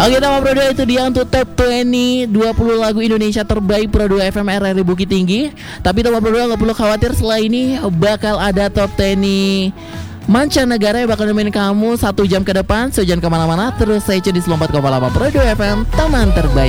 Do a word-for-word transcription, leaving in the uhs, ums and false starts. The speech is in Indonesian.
Oke, nama Pro dua itu dia untuk top dua puluh dua puluh lagu Indonesia terbaik Pro dua F M R R I Bukit Tinggi. Tapi nama Pro dua gak perlu khawatir, setelah ini bakal ada top sepuluh mancanegara yang bakal nemenin kamu satu jam ke depan. So jangan kemana-mana, terus saya cek di sembilan puluh empat koma delapan Pro dua F M, teman terbaik.